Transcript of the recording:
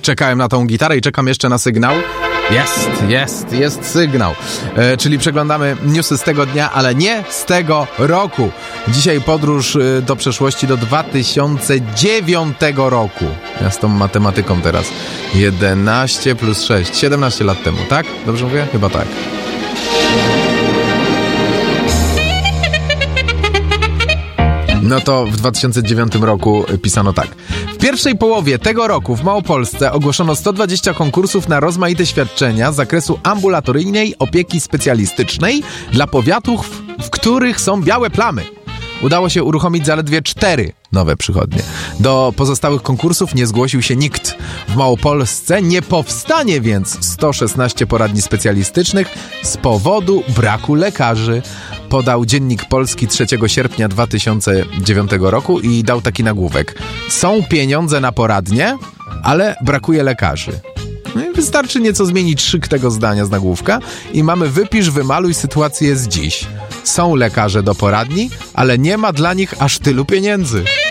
czekałem na tą gitarę i czekam jeszcze na sygnał. Jest sygnał. Czyli przeglądamy newsy z tego dnia, ale nie z tego roku. Dzisiaj podróż do przeszłości, do 2009 roku. Ja z tą matematyką teraz. 11 plus 6, 17 lat temu, tak? Dobrze mówię? Chyba tak. No to w 2009 roku pisano tak. W pierwszej połowie tego roku w Małopolsce ogłoszono 120 konkursów na rozmaite świadczenia z zakresu ambulatoryjnej opieki specjalistycznej dla powiatów, w których są białe plamy. Udało się uruchomić zaledwie 4 nowe przychodnie. Do pozostałych konkursów nie zgłosił się nikt. W Małopolsce nie powstanie więc 116 poradni specjalistycznych z powodu braku lekarzy. Podał Dziennik Polski 3 sierpnia 2009 roku i dał taki nagłówek. Są pieniądze na poradnie, ale brakuje lekarzy. No i wystarczy nieco zmienić szyk tego zdania z nagłówka i mamy wypisz, wymaluj sytuację z dziś. Są lekarze do poradni, ale nie ma dla nich aż tylu pieniędzy.